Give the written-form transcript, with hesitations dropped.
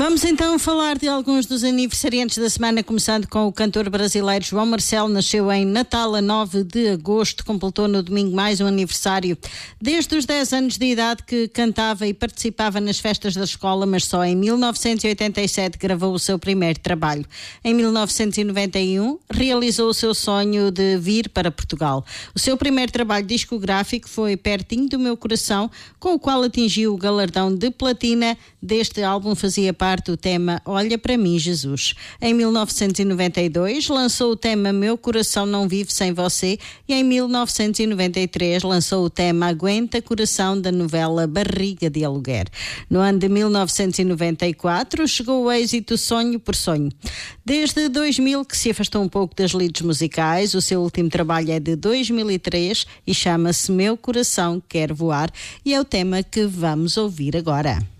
Vamos então falar de alguns dos aniversariantes da semana, começando com o cantor brasileiro João Marcelo. Nasceu em Natal a 9 de agosto, completou no domingo mais um aniversário. Desde os 10 anos de idade que cantava e participava nas festas da escola, mas só em 1987 gravou o seu primeiro trabalho. Em 1991 realizou o seu sonho de vir para Portugal. O seu primeiro trabalho discográfico foi Pertinho do Meu Coração, com o qual atingiu o galardão de platina. Deste álbum fazia parte o tema Olha para mim, Jesus. Em 1992 lançou o tema Meu Coração Não Vive Sem Você e em 1993 lançou o tema Aguenta Coração, da novela Barriga de Aluguer. No ano de 1994 chegou o êxito Sonho por Sonho. Desde 2000 que se afastou um pouco das lides musicais. O seu último trabalho é de 2003 e chama-se Meu Coração Quer Voar, e é o tema que vamos ouvir agora.